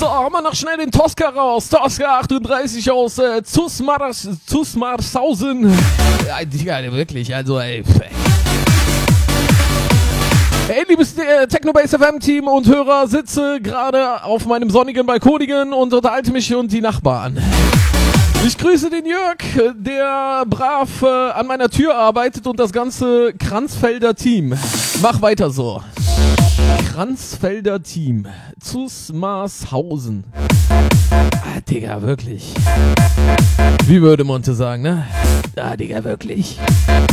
So, haben wir noch schnell den Tosca raus. Tosca 38 aus Zusmarshausen. Ja, Digga, wirklich, also ey. Hey, liebes Technobase FM Team und Hörer, sitze gerade auf meinem sonnigen Balkonigen und unterhalte mich und die Nachbarn. Ich grüße den Jörg, der brav an meiner Tür arbeitet und das ganze Kranzfelder Team. Mach weiter so. Kranzfelder Team. Zusmarshausen. Ah, Digga, wirklich. Wie würde Monte sagen, ne? Ah, Digga, wirklich.